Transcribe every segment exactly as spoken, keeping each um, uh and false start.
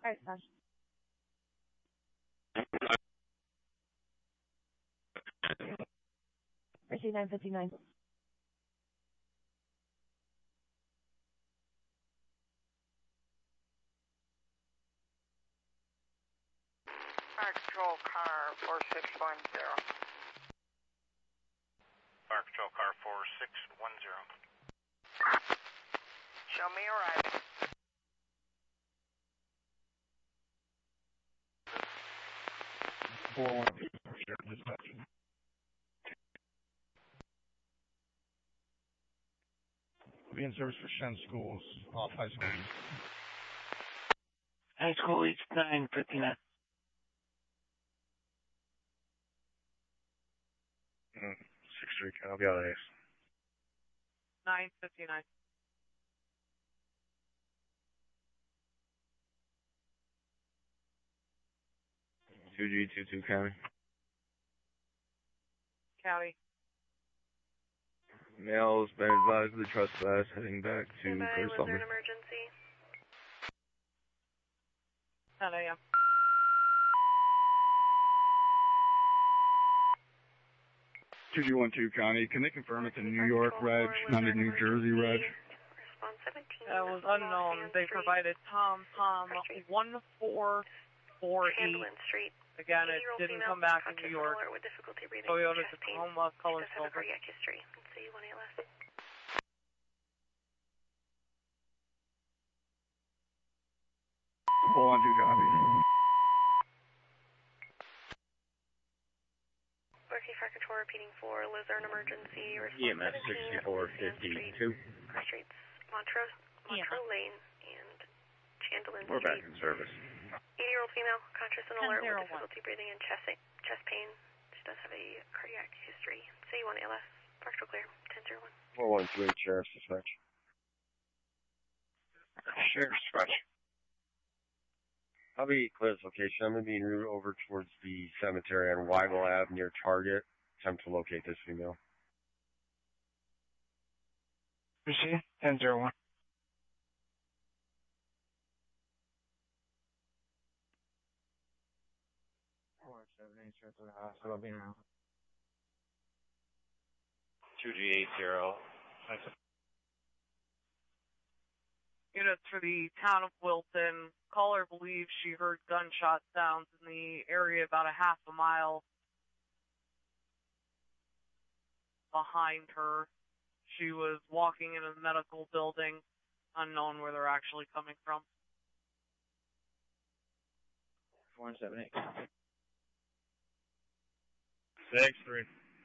Alright, Smash. Receive nine fifty-nine. Fire Control Car four six one zero. Fire Control Car four six one zero. Show me arriving. four one dispatch. Be in service for Shen Schools, off High School East. High School East nine fifty-nine. Mm, six three, I'll be out of Ace. nine fifty-nine. two G two two County. County. Male's been advised of the trespass, heading back to Standby, First was there Summer. an emergency? ten A M. two G one two County, can they confirm it's a New York reg, not a New Jersey reg? Response seventeen. That was unknown. They provided Tom Tom one four four eight. Chamberlain Street. Again, it didn't come back in New York. With difficulty breathing, Toyota chest pain. Tacoma, color Does have a silver. cardiac history. Let's see, one A L S. Hold on, two copy. Berkeley Fire Control repeating for Luzerne emergency. E M S sixty-four fifty-two. Cross Streets, Montreux, Montreux Lane, and Chandelin We're Street. back in service. eighty-year-old female, conscious and alert with ten zero one. difficulty breathing and chest, chest pain. She does have a cardiac history. C one A L S. Partial clear. ten zero one. four one two eight, Sheriff's Dispatch. Sheriff's Dispatch. I'll be clear this location. I'm going to be en route over towards the cemetery on Weigel Avenue near Target. Attempt to locate this female. Receive ten zero one. two G eight zero. Units for the town of Wilton. Caller believes she heard gunshot sounds in the area about a half a mile behind her. She was walking in a medical building, unknown where they're actually coming from. one seven eight. Six three.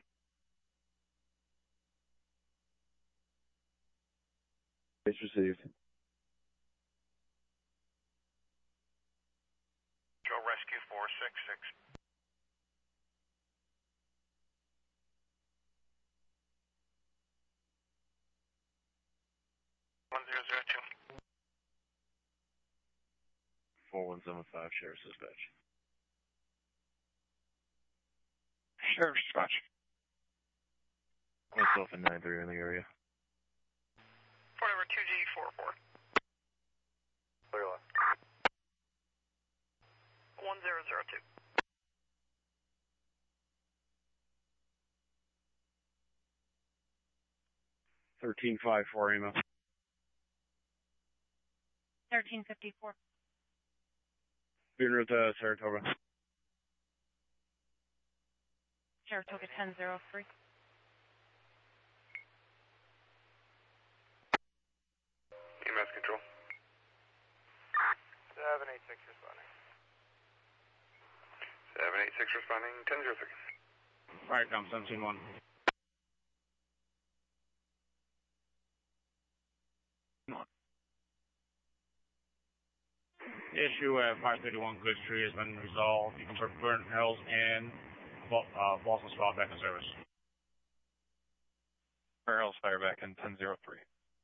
It's received. Joe Rescue four six six. one zero zero two. four one seven five, Sheriff's Dispatch. Sheriff's Dispatch. Myself and nine three are in the area. Fort over two G four four. Clear line. one zero zero two. thirteen five four, email. thirteen fifty-four. Being route to Saratoga. Saratoga ten zero three. E M S control. seven eight six responding. seven eight six responding, ten zero three. Right, come seventeen one. Issue at five thirty-one Good Street has been resolved. You can put Burnt Hills and uh, Boston Spa back in service. Burnt Hills fire back in ten zero three.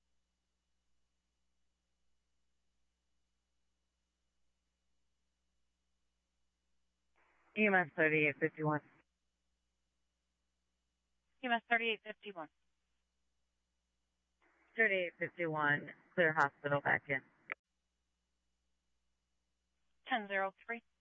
E M S thirty-eight fifty-one. E M S thirty-eight fifty-one. thirty-eight fifty-one, clear hospital back in. ten zero three.